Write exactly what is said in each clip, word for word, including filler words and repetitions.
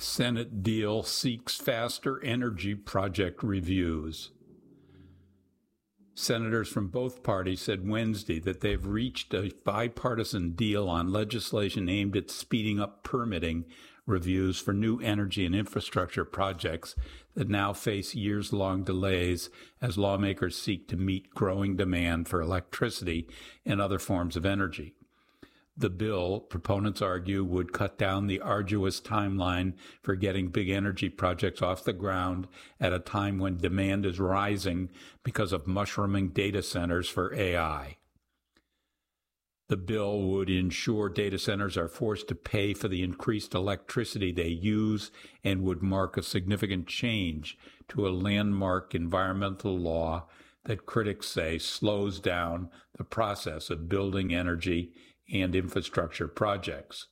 Senate deal seeks faster energy project reviews. Senators from both parties said Wednesday that they've reached a bipartisan deal on legislation aimed at speeding up permitting reviews for new energy and infrastructure projects that now face years-long delays as lawmakers seek to meet growing demand for electricity and other forms of energy. The bill, proponents argue, would cut down the arduous timeline for getting big energy projects off the ground at a time when demand is rising because of mushrooming data centers for A I. The bill would ensure data centers are forced to pay for the increased electricity they use and would mark a significant change to a landmark environmental law that critics say slows down the process of building energy and infrastructure projects.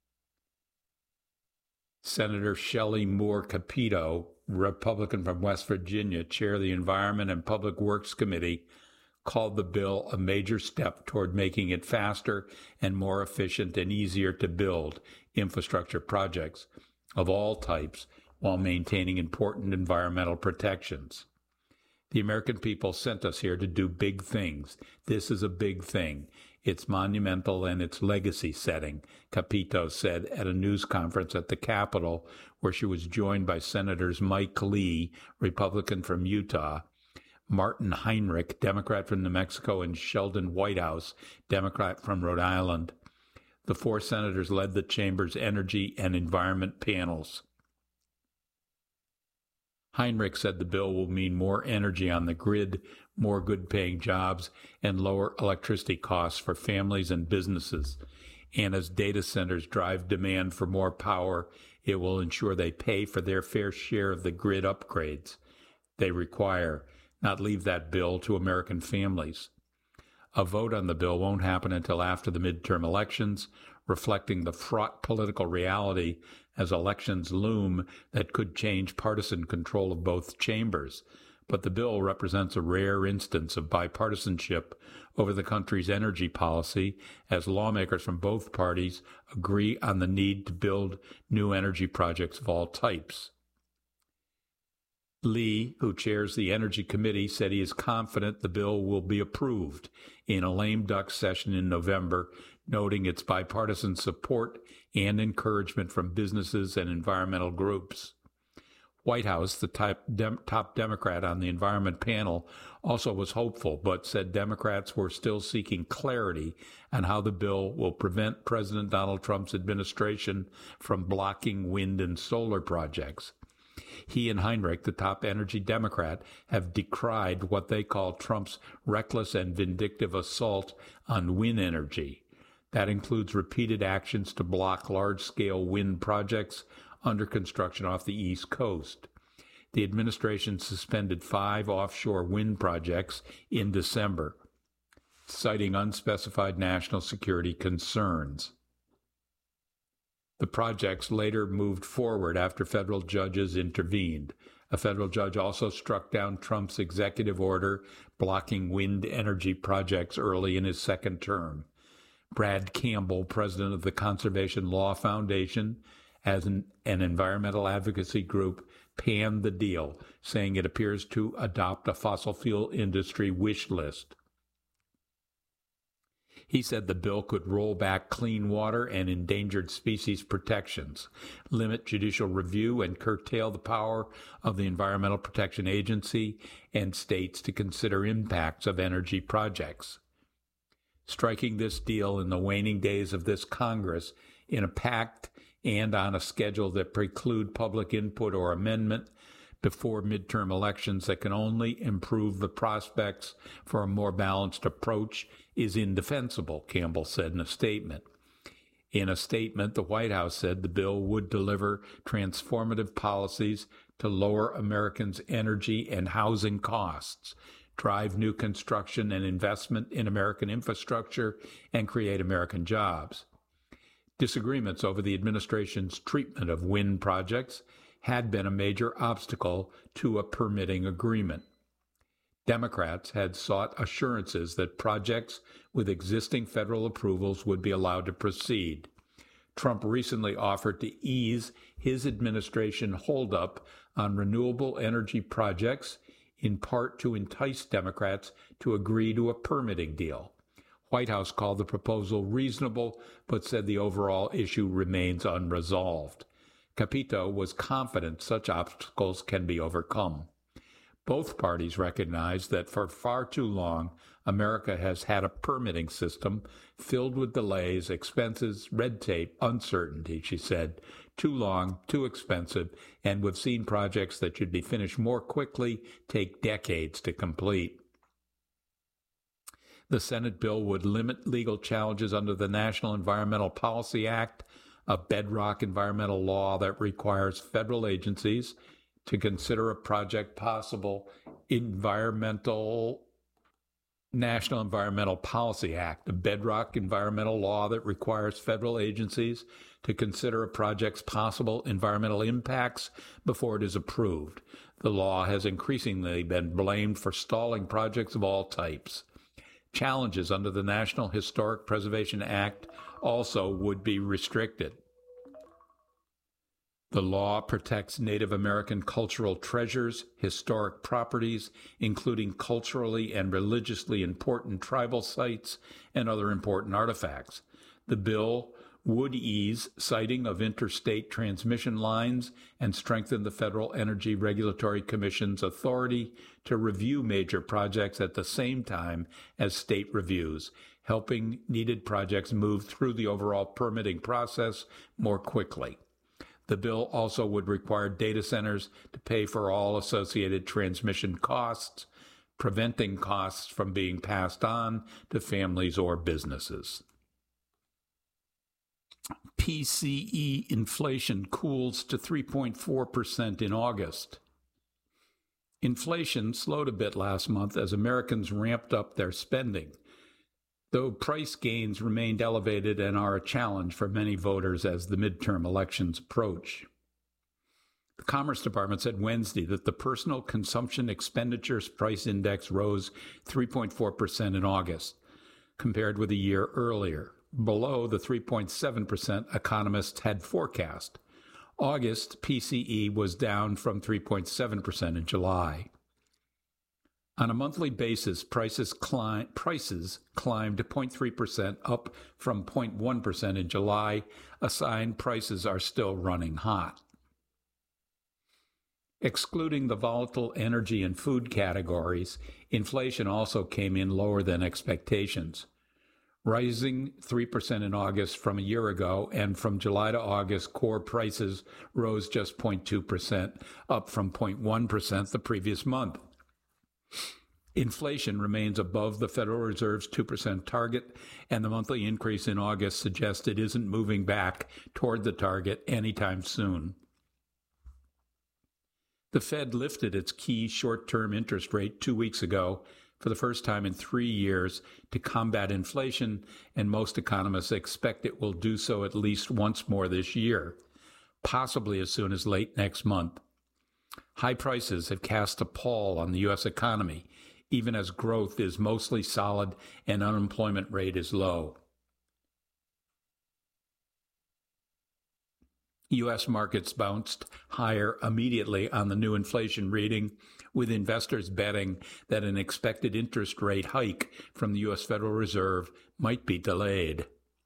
Senator Shelley Moore Capito, Republican from West Virginia, chair of the Environment and Public Works Committee, called the bill a major step toward making it faster and more efficient and easier to build infrastructure projects of all types while maintaining important environmental protections. The American people sent us here to do big things. This is a big thing. It's monumental and it's legacy-setting, Capito said at a news conference at the Capitol, where she was joined by Senators Mike Lee, Republican from Utah, Martin Heinrich, Democrat from New Mexico, and Sheldon Whitehouse, Democrat from Rhode Island. The four senators led the chamber's energy and environment panels. Heinrich said the bill will mean more energy on the grid, more good-paying jobs, and lower electricity costs for families and businesses. And as data centers drive demand for more power, it will ensure they pay for their fair share of the grid upgrades they require, not leave that bill to American families. A vote on the bill won't happen until after the midterm elections, reflecting the fraught political reality as elections loom that could change partisan control of both chambers. But the bill represents a rare instance of bipartisanship over the country's energy policy, as lawmakers from both parties agree on the need to build new energy projects of all types. Lee, who chairs the Energy Committee, said he is confident the bill will be approved in a lame duck session in November, noting its bipartisan support and encouragement from businesses and environmental groups. Whitehouse, the top, dem- top Democrat on the environment panel, also was hopeful, but said Democrats were still seeking clarity on how the bill will prevent President Donald Trump's administration from blocking wind and solar projects. He and Heinrich, the top energy Democrat, have decried what they call Trump's reckless and vindictive assault on wind energy. That includes repeated actions to block large-scale wind projects under construction off the East Coast. The administration suspended five offshore wind projects in December, citing unspecified national security concerns. The projects later moved forward after federal judges intervened. A federal judge also struck down Trump's executive order blocking wind energy projects early in his second term. Brad Campbell, president of the Conservation Law Foundation, as an, an environmental advocacy group, panned the deal, saying it appears to adopt a fossil fuel industry wish list. He said the bill could roll back clean water and endangered species protections, limit judicial review, and curtail the power of the Environmental Protection Agency and states to consider impacts of energy projects. Striking this deal in the waning days of this Congress in a pact and on a schedule that preclude public input or amendment before midterm elections that can only improve the prospects for a more balanced approach is indefensible, Campbell said in a statement. In a statement, the White House said the bill would deliver transformative policies to lower Americans' energy and housing costs, drive new construction and investment in American infrastructure, and create American jobs. Disagreements over the administration's treatment of wind projects had been a major obstacle to a permitting agreement. Democrats had sought assurances that projects with existing federal approvals would be allowed to proceed. Trump recently offered to ease his administration holdup on renewable energy projects, in part to entice Democrats to agree to a permitting deal. White House called the proposal reasonable, but said the overall issue remains unresolved. Capito was confident such obstacles can be overcome. Both parties recognize that for far too long, America has had a permitting system filled with delays, expenses, red tape, uncertainty, she said. Too long, too expensive, and we've seen projects that should be finished more quickly take decades to complete. The Senate bill would limit legal challenges under the National Environmental Policy Act, a bedrock environmental law that requires federal agencies to consider a project possible environmental National Environmental Policy Act, a bedrock environmental law that requires federal agencies to consider a project's possible environmental impacts before it is approved. The law has increasingly been blamed for stalling projects of all types. Challenges under the National Historic Preservation Act also would be restricted. The law protects Native American cultural treasures, historic properties, including culturally and religiously important tribal sites and other important artifacts. The bill would ease siting of interstate transmission lines and strengthen the Federal Energy Regulatory Commission's authority to review major projects at the same time as state reviews, helping needed projects move through the overall permitting process more quickly. The bill also would require data centers to pay for all associated transmission costs, preventing costs from being passed on to families or businesses. P C E inflation cools to three point four percent in August. Inflation slowed a bit last month as Americans ramped up their spending, though price gains remained elevated and are a challenge for many voters as the midterm elections approach. The Commerce Department said Wednesday that the Personal Consumption Expenditures Price Index rose three point four percent in August, compared with a year earlier, below the three point seven percent economists had forecast. August P C E was down from three point seven percent in July. On a monthly basis, prices, climb, prices climbed zero point three percent, up from zero point one percent in July, a sign prices are still running hot. Excluding the volatile energy and food categories, inflation also came in lower than expectations, rising three percent in August from a year ago, and from July to August, core prices rose just zero point two percent, up from zero point one percent the previous month. Inflation remains above the Federal Reserve's two percent target, and the monthly increase in August suggests it isn't moving back toward the target anytime soon. The Fed lifted its key short-term interest rate two weeks ago for the first time in three years to combat inflation, and most economists expect it will do so at least once more this year, possibly as soon as late next month. High prices have cast a pall on the U S economy, even as growth is mostly solid and unemployment rate is low. U S markets bounced higher immediately on the new inflation reading, with investors betting that an expected interest rate hike from the U S Federal Reserve might be delayed.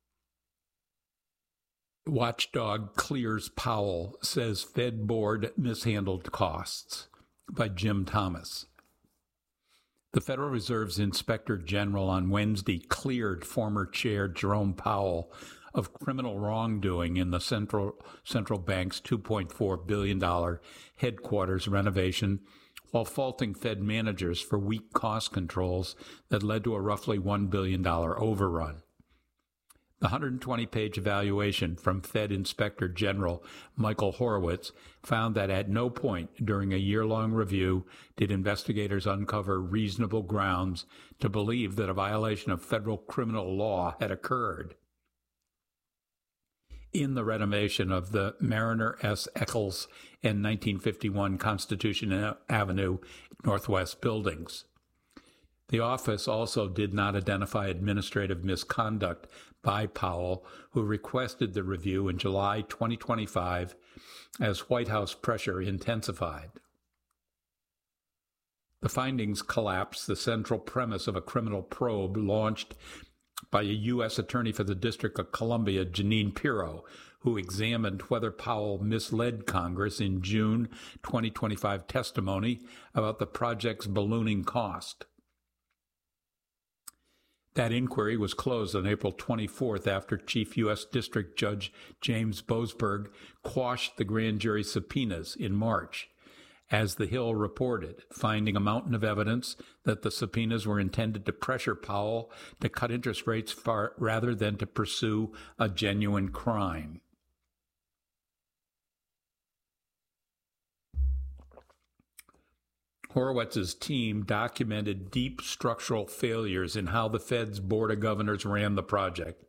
Watchdog clears Powell, says Fed board mishandled costs, by Jim Thomas. The Federal Reserve's Inspector General on Wednesday cleared former Chair Jerome Powell of criminal wrongdoing in the central central bank's two point four billion dollars headquarters renovation, while faulting Fed managers for weak cost controls that led to a roughly one billion dollars overrun. The one hundred twenty page evaluation from Fed Inspector General Michael Horowitz found that at no point during a year-long review did investigators uncover reasonable grounds to believe that a violation of federal criminal law had occurred. In the renovation of the Mariner S. Eccles and nineteen fifty-one Constitution Avenue Northwest buildings, The office also did not identify administrative misconduct by Powell, who requested the review in July twenty twenty-five as White House pressure intensified. The findings collapsed the central premise of a criminal probe launched by a U S attorney for the District of Columbia, Jeanine Pirro, who examined whether Powell misled Congress in June twenty twenty-five testimony about the project's ballooning cost. That inquiry was closed on April twenty-fourth after Chief U S District Judge James Boasberg quashed the grand jury subpoenas in March. As The Hill reported, finding a mountain of evidence that the subpoenas were intended to pressure Powell to cut interest rates far, rather than to pursue a genuine crime. Horowitz's team documented deep structural failures in how the Fed's Board of Governors ran the project.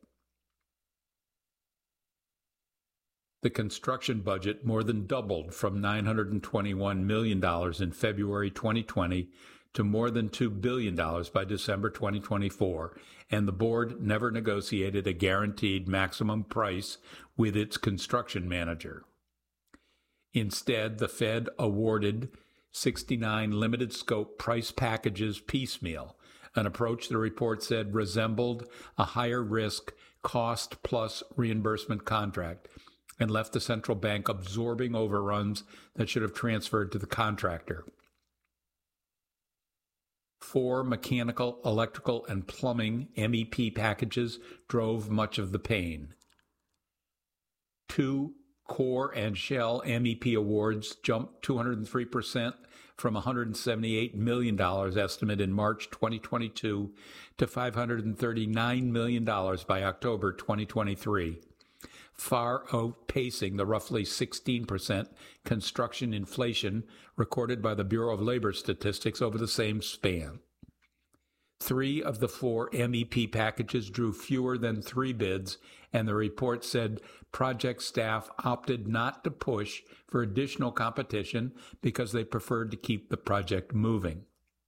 The construction budget more than doubled from nine hundred twenty-one million dollars in February twenty twenty to more than two billion dollars by December twenty twenty-four, and the board never negotiated a guaranteed maximum price with its construction manager. Instead, the Fed awarded sixty-nine limited-scope price packages piecemeal, an approach the report said resembled a higher-risk cost-plus reimbursement contract, and left the central bank absorbing overruns that should have transferred to the contractor. Four mechanical, electrical, and plumbing M E P packages drove much of the pain. Two core and shell M E P awards jumped two hundred three percent from one hundred seventy-eight million dollars estimate in March twenty twenty-two to five hundred thirty-nine million dollars by October twenty twenty-three. Far outpacing the roughly sixteen percent construction inflation recorded by the Bureau of Labor Statistics over the same span. Three of the four M E P packages drew fewer than three bids, and the report said project staff opted not to push for additional competition because they preferred to keep the project moving.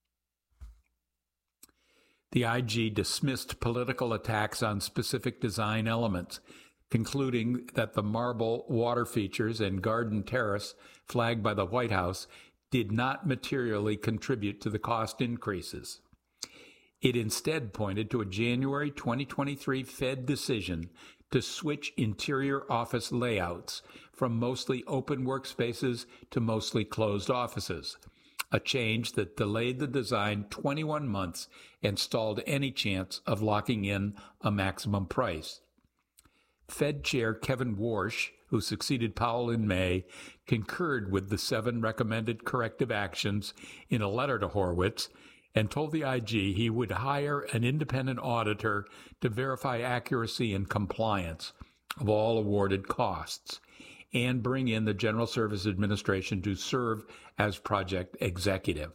The I G dismissed political attacks on specific design elements, concluding that the marble water features and garden terrace flagged by the White House did not materially contribute to the cost increases. It instead pointed to a January twenty twenty-three Fed decision to switch interior office layouts from mostly open workspaces to mostly closed offices, a change that delayed the design twenty-one months and stalled any chance of locking in a maximum price. Fed Chair Kevin Warsh, who succeeded Powell in May, concurred with the seven recommended corrective actions in a letter to Horowitz and told the I G he would hire an independent auditor to verify accuracy and compliance of all awarded costs and bring in the General Services Administration to serve as project executive.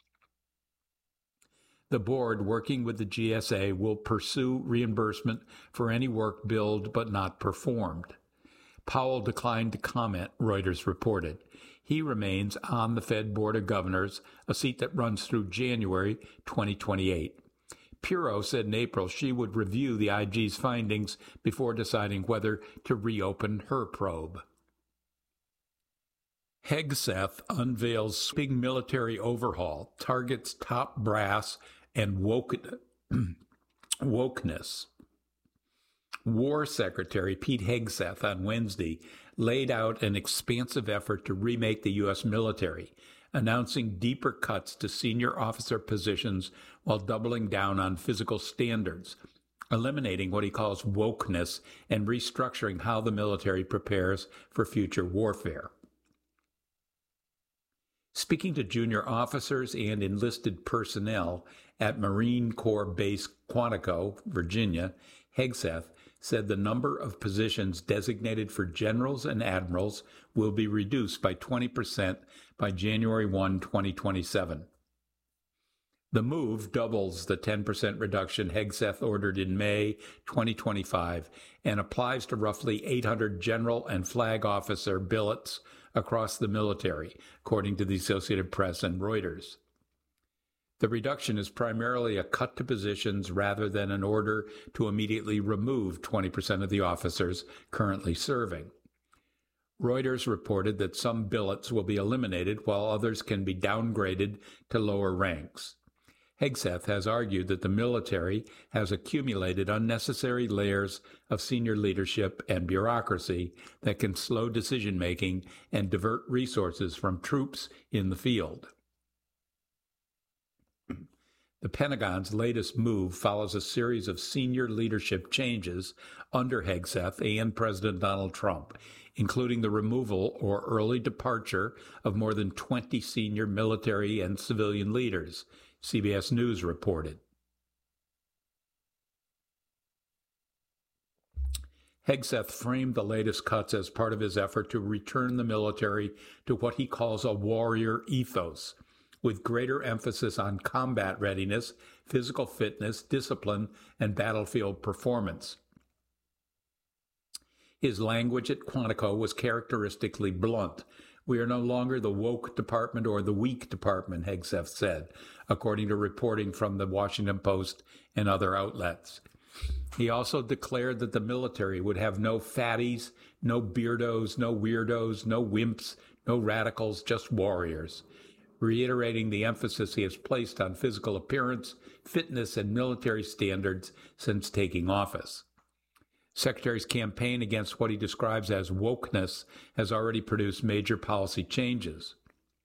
The board, working with the G S A, will pursue reimbursement for any work billed but not performed. Powell declined to comment, Reuters reported. He remains on the Fed Board of Governors, a seat that runs through January twenty twenty-eight. Pirro said in April she would review the I G's findings before deciding whether to reopen her probe. Hegseth unveils sweeping military overhaul, targets top brass and woke, wokeness. War Secretary Pete Hegseth on Wednesday laid out an expansive effort to remake the U S military, announcing deeper cuts to senior officer positions while doubling down on physical standards, eliminating what he calls wokeness and restructuring how the military prepares for future warfare. Speaking to junior officers and enlisted personnel at Marine Corps Base Quantico, Virginia, Hegseth said the number of positions designated for generals and admirals will be reduced by twenty percent by January first, twenty twenty-seven. The move doubles the ten percent reduction Hegseth ordered in May twenty twenty-five and applies to roughly eight hundred general and flag officer billets across the military, according to the Associated Press and Reuters. The reduction is primarily a cut to positions rather than an order to immediately remove twenty percent of the officers currently serving. Reuters reported that some billets will be eliminated while others can be downgraded to lower ranks. Hegseth has argued that the military has accumulated unnecessary layers of senior leadership and bureaucracy that can slow decision-making and divert resources from troops in the field. The Pentagon's latest move follows a series of senior leadership changes under Hegseth and President Donald Trump, including the removal or early departure of more than twenty senior military and civilian leaders, C B S News reported. Hegseth framed the latest cuts as part of his effort to return the military to what he calls a warrior ethos, with greater emphasis on combat readiness, physical fitness, discipline, and battlefield performance. His language at Quantico was characteristically blunt. "We are no longer the woke department or the weak department," Hegseth said, according to reporting from the Washington Post and other outlets. He also declared that the military would have no fatties, no beardos, no weirdos, no wimps, no radicals, just warriors, reiterating the emphasis he has placed on physical appearance, fitness, and military standards since taking office. Secretary's campaign against what he describes as wokeness has already produced major policy changes.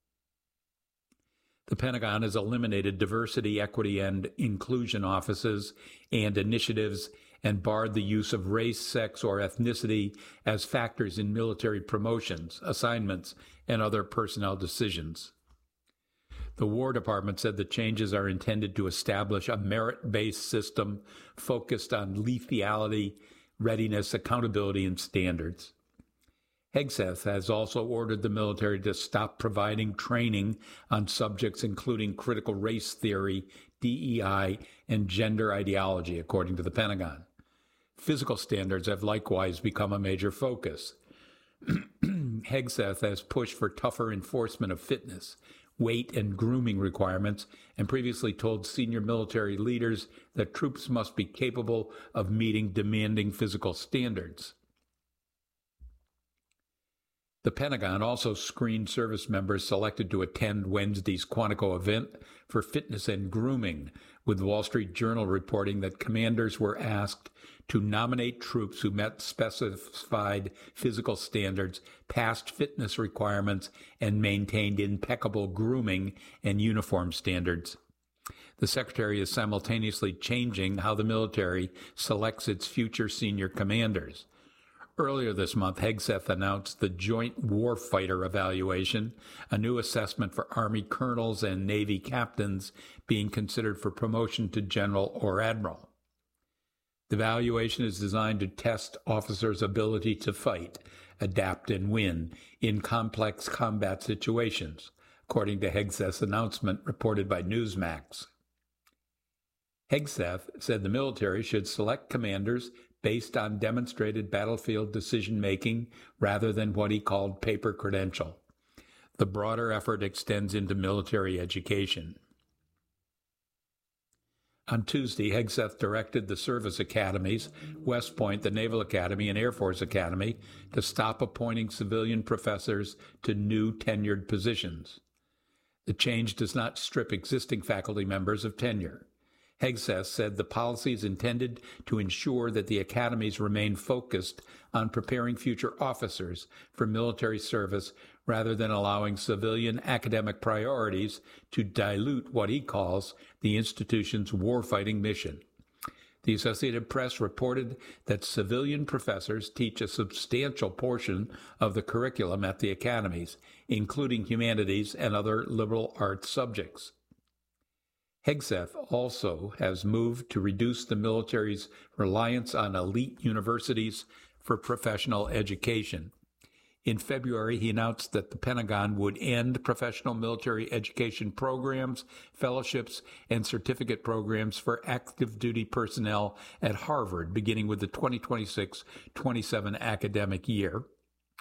The Pentagon has eliminated diversity, equity, and inclusion offices and initiatives and barred the use of race, sex, or ethnicity as factors in military promotions, assignments, and other personnel decisions. The War Department said the changes are intended to establish a merit-based system focused on lethality, readiness, accountability, and standards. Hegseth has also ordered the military to stop providing training on subjects including critical race theory, D E I, and gender ideology, according to the Pentagon. Physical standards have likewise become a major focus. Hegseth has pushed for tougher enforcement of fitness, weight, and grooming requirements, and previously told senior military leaders that troops must be capable of meeting demanding physical standards. The Pentagon also screened service members selected to attend Wednesday's Quantico event for fitness and grooming, with the Wall Street Journal reporting that commanders were asked to nominate troops who met specified physical standards, passed fitness requirements, and maintained impeccable grooming and uniform standards. The Secretary is simultaneously changing how the military selects its future senior commanders. Earlier this month, Hegseth announced the Joint Warfighter Evaluation, a new assessment for Army colonels and Navy captains being considered for promotion to general or admiral. The evaluation is designed to test officers' ability to fight, adapt, and win in complex combat situations, according to Hegseth's announcement reported by Newsmax. Hegseth said the military should select commanders based on demonstrated battlefield decision-making rather than what he called paper credential. The broader effort extends into military education. On Tuesday, Hegseth directed the service academies, West Point, the Naval Academy, and Air Force Academy, to stop appointing civilian professors to new tenured positions. The change does not strip existing faculty members of tenure. Hegseth said the policy is intended to ensure that the academies remain focused on preparing future officers for military service rather than allowing civilian academic priorities to dilute what he calls the institution's warfighting mission. The Associated Press reported that civilian professors teach a substantial portion of the curriculum at the academies, including humanities and other liberal arts subjects. Hegseth also has moved to reduce the military's reliance on elite universities for professional education. In February, he announced that the Pentagon would end professional military education programs, fellowships, and certificate programs for active duty personnel at Harvard, beginning with the twenty twenty-six twenty-seven academic year.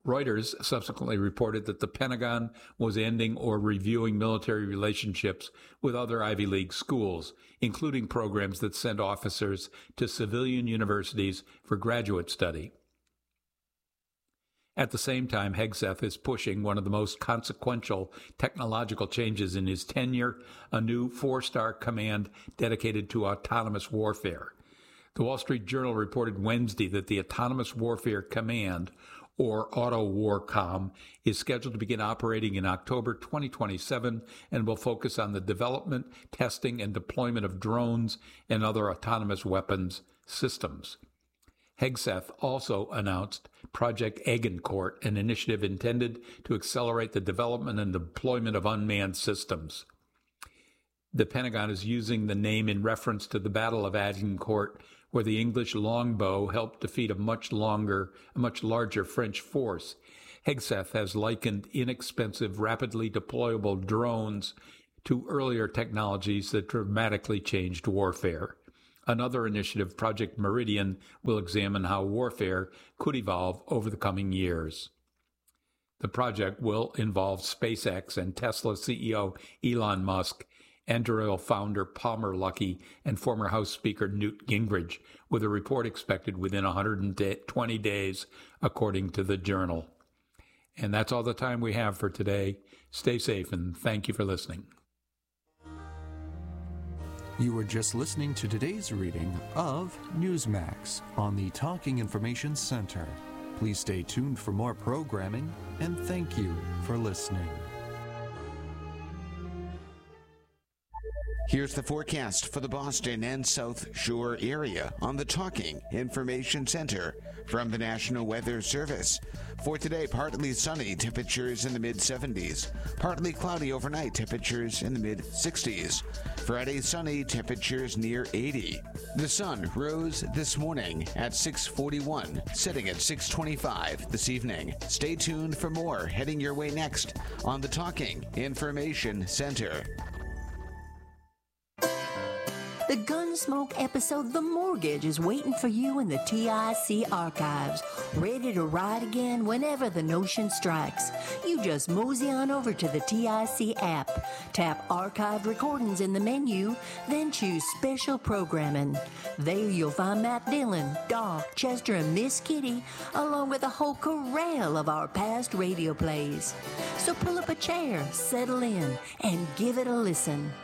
Reuters subsequently reported that the Pentagon was ending or reviewing military relationships with other Ivy League schools, including programs that send officers to civilian universities for graduate study. At the same time, Hegseth is pushing one of the most consequential technological changes in his tenure, a new four-star command dedicated to autonomous warfare. The Wall Street Journal reported Wednesday that the Autonomous Warfare Command, or AutoWarCom, is scheduled to begin operating in October twenty twenty-seven and will focus on the development, testing, and deployment of drones and other autonomous weapons systems. Hegseth also announced Project Agincourt, an initiative intended to accelerate the development and deployment of unmanned systems. The Pentagon is using the name in reference to the Battle of Agincourt, where the English longbow helped defeat a much longer, a much larger French force. Hegseth has likened inexpensive, rapidly deployable drones to earlier technologies that dramatically changed warfare. Another initiative, Project Meridian, will examine how warfare could evolve over the coming years. The project will involve SpaceX and Tesla C E O Elon Musk, Anduril founder Palmer Luckey, and former House Speaker Newt Gingrich, with a report expected within one hundred twenty days, according to the Journal. And that's all the time we have for today. Stay safe, and thank you for listening. You were just listening to today's reading of Newsmax on the Talking Information Center. Please stay tuned for more programming, and thank you for listening. Here's the forecast for the Boston and South Shore area on the Talking Information Center from the National Weather Service. For today, partly sunny, temperatures in the mid seventies. Partly cloudy overnight, temperatures in the mid sixties. Friday, sunny, temperatures near eighty. The sun rose this morning at six forty-one, setting at six twenty-five this evening. Stay tuned for more heading your way next on the Talking Information Center. The Gunsmoke episode The Mortgage is waiting for you in the T I C archives, ready to ride again whenever the notion strikes. You just mosey on over to the T I C app, tap Archived Recordings in the menu, then choose Special Programming. There you'll find Matt Dillon, Doc, Chester, and Miss Kitty, along with a whole corral of our past radio plays. So pull up a chair, settle in, and give it a listen.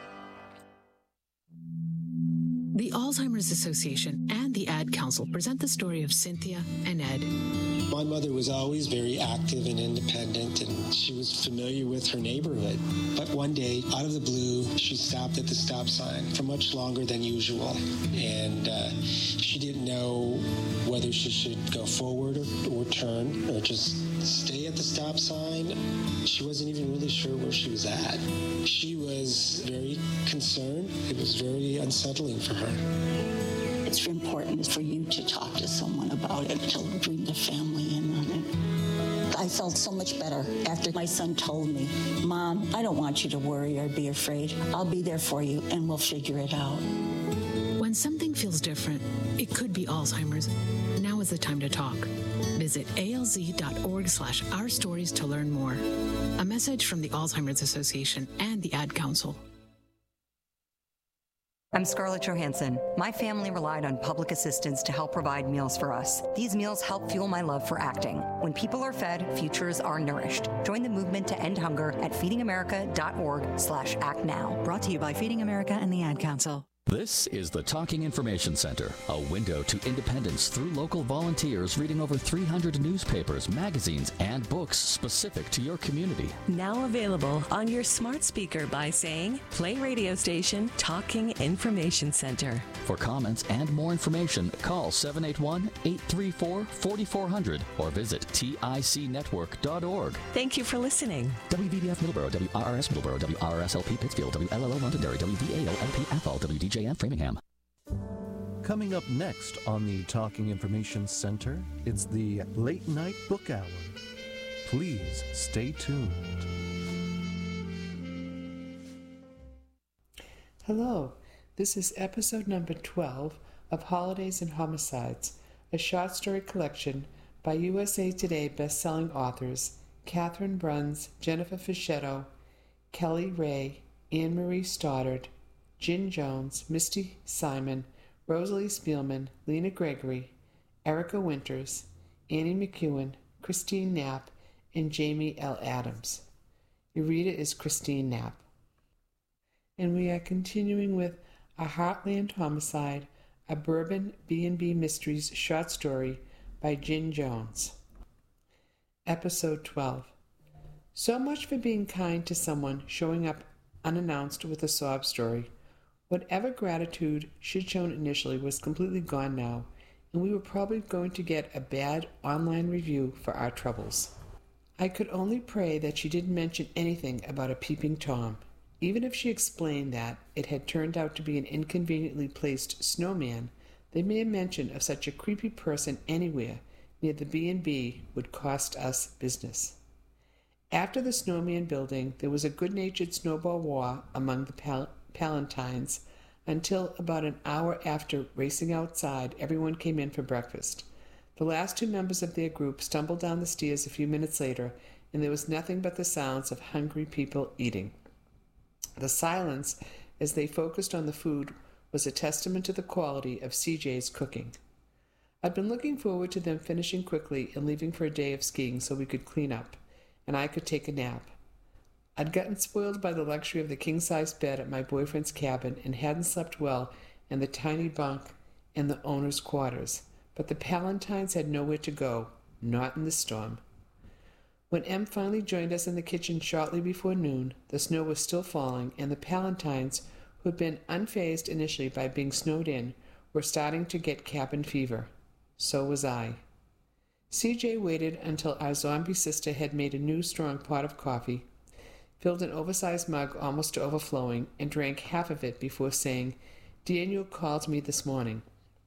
The Alzheimer's Association and the Ad Council present the story of Cynthia and Ed. My mother was always very active and independent, and she was familiar with her neighborhood. But one day, out of the blue, she stopped at the stop sign for much longer than usual. And uh, she didn't know whether she should go forward or, or turn or just stay at the stop sign. She wasn't even really sure where she was at. She was very concerned. It was very unsettling for her. It's important for you to talk to someone about it, to bring the family in on it. I felt so much better after my son told me, Mom, I don't want you to worry or be afraid. I'll be there for you and we'll figure it out. When something feels different, it could be Alzheimer's. Now is the time to talk. Visit alz.org slash our stories to learn more. A message from the Alzheimer's Association and the Ad Council. I'm Scarlett Johansson. My family relied on public assistance to help provide meals for us. These meals help fuel my love for acting. When people are fed, futures are nourished. Join the movement to end hunger at feedingamerica.org slash act now. Brought to you by Feeding America and the Ad Council. This is the Talking Information Center, a window to independence through local volunteers reading over three hundred newspapers, magazines, and books specific to your community. Now available on your smart speaker by saying, play radio station Talking Information Center. For comments and more information, call seven eight one, eight three four, four four zero zero or visit T I C network dot org. Thank you for listening. W V D F Middleborough, W R R S Middleborough, W R R S L P Pittsfield, W L L O Londonderry, W V A O L P Athol, W D J and Framingham. Coming up next on the Talking Information Center, it's the Late Night Book Hour. Please stay tuned. Hello, this is episode number twelve of Holidays and Homicides, a short story collection by U S A Today best-selling authors Catherine Bruns, Jennifer Fischetto, Kelly Ray, Anne-Marie Stoddard, Jen Jones, Misty Simon, Rosalie Spielman, Lena Gregory, Erica Winters, Annie McEwen, Christine Knapp, and Jamie L. Adams. Your reader is Christine Knapp. And we are continuing with A Heartland Homicide, a Bourbon B and B Mysteries short story by Jen Jones. Episode twelve. So much for being kind to someone showing up unannounced with a sob story. Whatever gratitude she'd shown initially was completely gone now, and we were probably going to get a bad online review for our troubles. I could only pray that she didn't mention anything about a peeping Tom. Even if she explained that it had turned out to be an inconveniently placed snowman, the mere mention of such a creepy person anywhere near the B and B would cost us business. After the snowman building, there was a good-natured snowball war among the pal- Palantines until about an hour after racing outside, everyone came in for breakfast. The last two members of their group stumbled down the stairs a few minutes later, and there was nothing but the sounds of hungry people eating. The silence, as they focused on the food, was a testament to the quality of C J's cooking. I'd been looking forward to them finishing quickly and leaving for a day of skiing so we could clean up, and I could take a nap. I'd gotten spoiled by the luxury of the king-size bed at my boyfriend's cabin and hadn't slept well in the tiny bunk in the owner's quarters, but the Palantines had nowhere to go, not in the storm. When Em finally joined us in the kitchen shortly before noon, the snow was still falling, and the Palantines, who had been unfazed initially by being snowed in, were starting to get cabin fever. So was I. C J waited until our zombie sister had made a new strong pot of coffee, filled an oversized mug almost to overflowing, and drank half of it before saying, "Daniel called me this morning."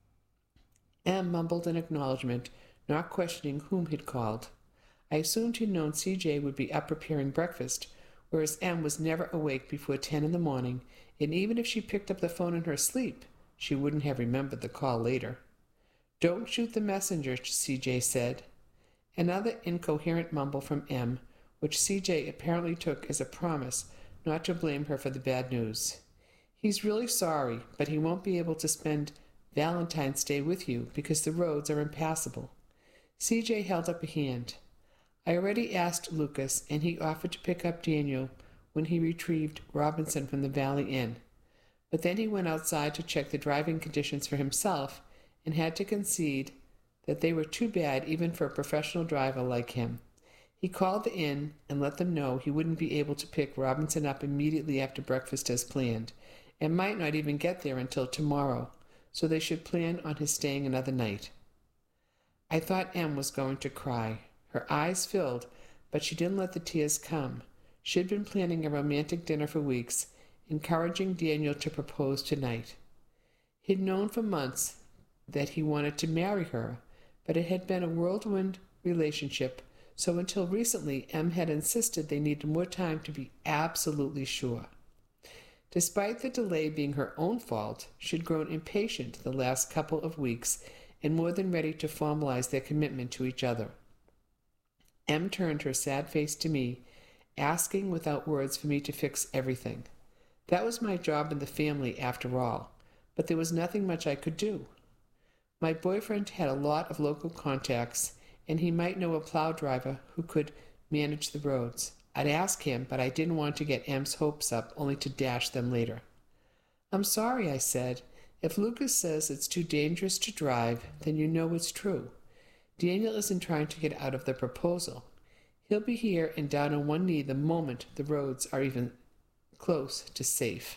Em mumbled an acknowledgement, not questioning whom he'd called. I assumed he'd known C J would be up preparing breakfast, whereas Em was never awake before ten in the morning, and even if she picked up the phone in her sleep, she wouldn't have remembered the call later. "Don't shoot the messenger," C J said. Another incoherent mumble from Em, which C J apparently took as a promise not to blame her for the bad news. "He's really sorry, but he won't be able to spend Valentine's Day with you because the roads are impassable." C J held up a hand. I already asked Lucas, and he offered to pick up Daniel when he retrieved Robinson from the Valley Inn. But then he went outside to check the driving conditions for himself and had to concede that they were too bad even for a professional driver like him. He called the inn and let them know he wouldn't be able to pick Robinson up immediately after breakfast as planned, and might not even get there until tomorrow, so they should plan on his staying another night. I thought Em was going to cry. Her eyes filled, but she didn't let the tears come. She'd been planning a romantic dinner for weeks, encouraging Daniel to propose tonight. He'd known for months that he wanted to marry her, but it had been a whirlwind relationship, so until recently Em had insisted they needed more time to be absolutely sure. Despite the delay being her own fault, she'd grown impatient the last couple of weeks and more than ready to formalize their commitment to each other. Em turned her sad face to me, asking without words for me to fix everything. That was my job in the family, after all, but there was nothing much I could do. My boyfriend had a lot of local contacts, and he might know a plow driver who could manage the roads. I'd ask him, but I didn't want to get Em's hopes up, only to dash them later. "I'm sorry," I said. "If Lucas says it's too dangerous to drive, then you know it's true. Daniel isn't trying to get out of the proposal. He'll be here and down on one knee the moment the roads are even close to safe."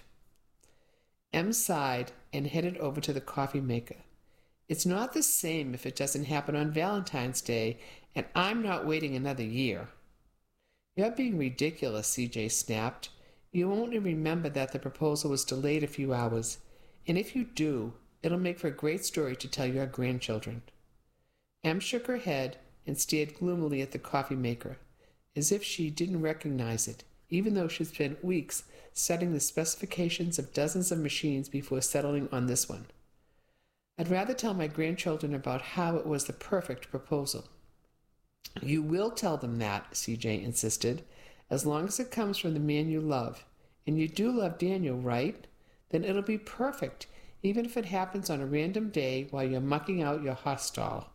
Em sighed and headed over to the coffee maker. "It's not the same if it doesn't happen on Valentine's Day, and I'm not waiting another year." "You're being ridiculous," C J snapped. "You won't remember that the proposal was delayed a few hours, and if you do, it'll make for a great story to tell your grandchildren." Em shook her head and stared gloomily at the coffee maker, as if she didn't recognize it, even though she'd spent weeks studying the specifications of dozens of machines before settling on this one. "I'd rather tell my grandchildren about how it was the perfect proposal." You will tell them that, C J insisted, as long as it comes from the man you love. And you do love Daniel, right? Then it'll be perfect, even if it happens on a random day while you're mucking out your hostel.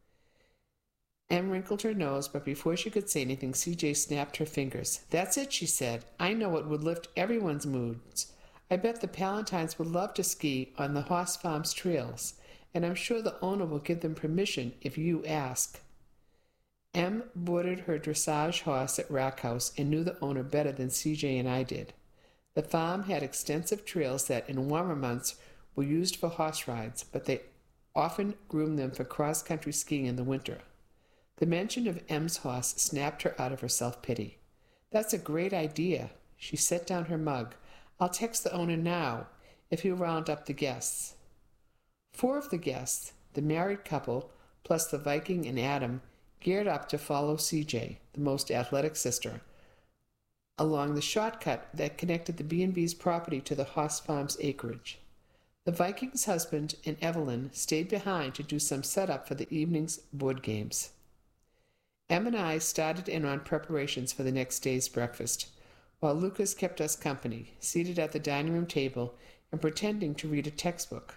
Em wrinkled her nose, but before she could say anything, C J snapped her fingers. That's it, she said. I know it would lift everyone's moods. I bet the Palantines would love to ski on the Hoss Farms trails, and I'm sure the owner will give them permission if you ask. Em boarded her dressage horse at Rack House and knew the owner better than C J and I did. The farm had extensive trails that, in warmer months, were used for horse rides, but they often groomed them for cross-country skiing in the winter. The mention of Em's horse snapped her out of her self-pity. That's a great idea. She set down her mug. I'll text the owner now, if he'll round up the guests. Four of the guests, the married couple, plus the Viking and Adam, geared up to follow C J, the most athletic sister, along the shortcut that connected the B and B's property to the Hoss Farms acreage. The Viking's husband and Evelyn stayed behind to do some setup for the evening's board games. Em and I started in on preparations for the next day's breakfast, while Lucas kept us company, seated at the dining room table and pretending to read a textbook.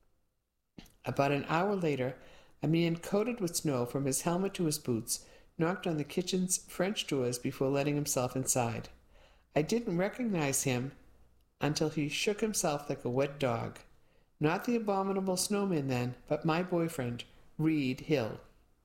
About an hour later, a man coated with snow from his helmet to his boots knocked on the kitchen's French doors before letting himself inside. I didn't recognize him until he shook himself like a wet dog. Not the abominable snowman then, but my boyfriend, Reed Hill.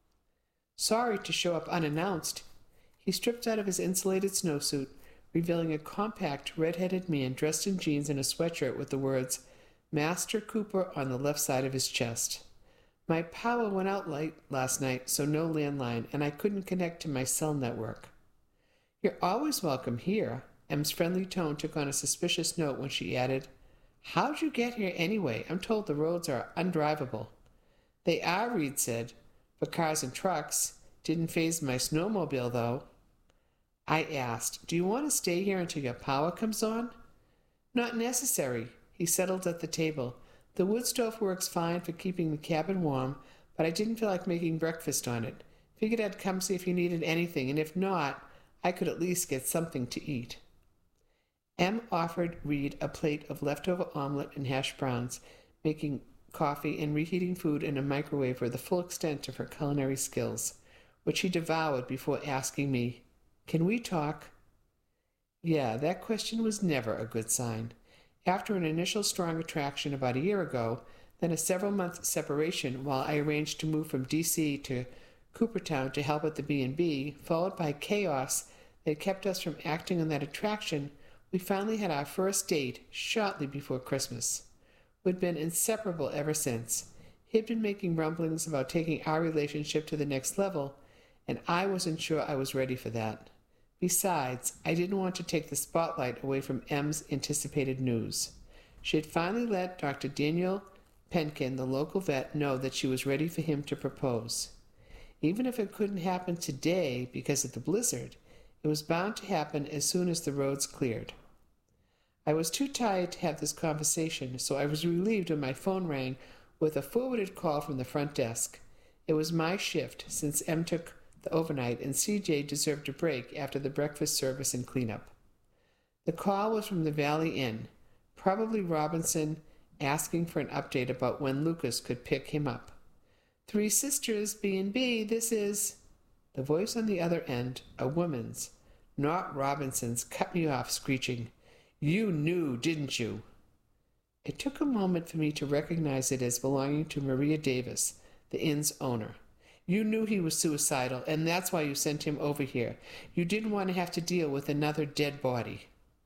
Sorry to show up unannounced. He stripped out of his insulated snowsuit, revealing a compact, red-headed man dressed in jeans and a sweatshirt with the words, Master Cooper on the left side of his chest. My power went out late last night, so no landline, and I couldn't connect to my cell network. You're always welcome here. Em's friendly tone took on a suspicious note when she added, How'd you get here anyway? I'm told the roads are undrivable. They are, Reed said, for cars and trucks. Didn't faze my snowmobile, though. I asked, Do you want to stay here until your power comes on? Not necessary. He settled at the table. The wood stove works fine for keeping the cabin warm, but I didn't feel like making breakfast on it. Figured I'd come see if you needed anything, and if not, I could at least get something to eat. Em offered Reed a plate of leftover omelet and hash browns, making coffee and reheating food in a microwave were the full extent of her culinary skills, which he devoured before asking me, Can we talk? Yeah, that question was never a good sign. After an initial strong attraction about a year ago, then a several-month separation while I arranged to move from D C to Coopertown to help at the B and B, followed by chaos that kept us from acting on that attraction, we finally had our first date shortly before Christmas. We'd been inseparable ever since. He'd been making rumblings about taking our relationship to the next level, and I wasn't sure I was ready for that. Besides, I didn't want to take the spotlight away from Em's anticipated news. She had finally let Doctor Daniel Penkin, the local vet, know that she was ready for him to propose. Even if it couldn't happen today because of the blizzard, it was bound to happen as soon as the roads cleared. I was too tired to have this conversation, so I was relieved when my phone rang with a forwarded call from the front desk. It was my shift, since Em took the overnight, and C J deserved a break after the breakfast service and cleanup. The call was from the Valley Inn, probably Robinson asking for an update about when Lucas could pick him up. Three Sisters, B and B, this is... The voice on the other end, a woman's, not Robinson's, cut me off, screeching, You knew, didn't you? It took a moment for me to recognize it as belonging to Maria Davis, the inn's owner. You knew he was suicidal, and that's why you sent him over here. You didn't want to have to deal with another dead body.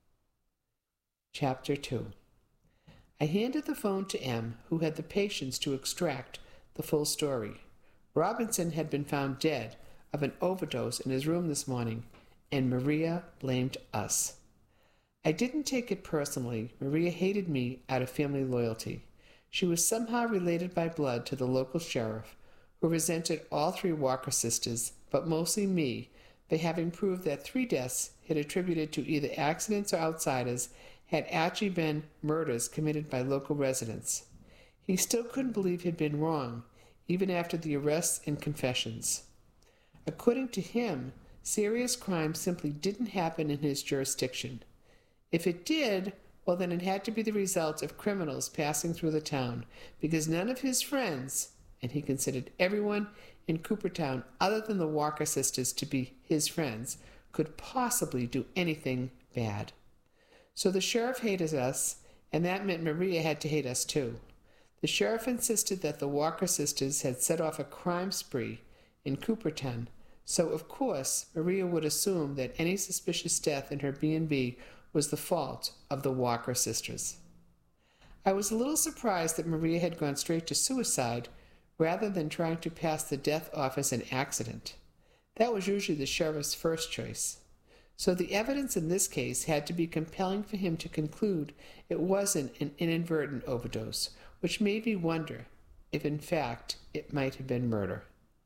Chapter two. I handed the phone to Em, who had the patience to extract the full story. Robinson had been found dead of an overdose in his room this morning, and Maria blamed us. I didn't take it personally. Maria hated me out of family loyalty. She was somehow related by blood to the local sheriff, who resented all three Walker sisters, but mostly me, for having proved that three deaths had attributed to either accidents or outsiders had actually been murders committed by local residents. He still couldn't believe he'd been wrong, even after the arrests and confessions. According to him, serious crime simply didn't happen in his jurisdiction. If it did, well, then it had to be the result of criminals passing through the town, because none of his friends, and he considered everyone in Coopertown other than the Walker sisters to be his friends, could possibly do anything bad. So the sheriff hated us, and that meant Maria had to hate us too. The sheriff insisted that the Walker sisters had set off a crime spree in Coopertown, so of course Maria would assume that any suspicious death in her B and B was the fault of the Walker sisters. I was a little surprised that Maria had gone straight to suicide rather than trying to pass the death off as an accident. That was usually the sheriff's first choice. So the evidence in this case had to be compelling for him to conclude it wasn't an inadvertent overdose, which made me wonder if in fact it might have been murder.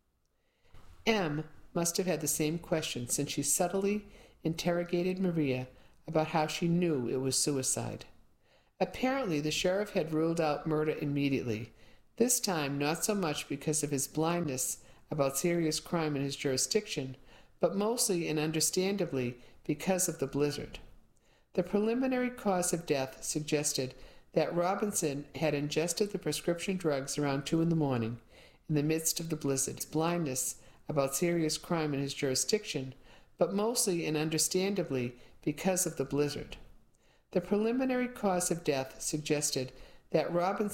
M must have had the same question, since she subtly interrogated Maria about how she knew it was suicide. Apparently the sheriff had ruled out murder immediately, this time not so much because of his blindness about serious crime in his jurisdiction, but mostly and understandably because of the blizzard. The preliminary cause of death suggested that Robinson had ingested the prescription drugs around two in the morning in the midst of the blizzard. His blindness about serious crime in his jurisdiction, but mostly and understandably because of the blizzard. The preliminary cause of death suggested that Robinson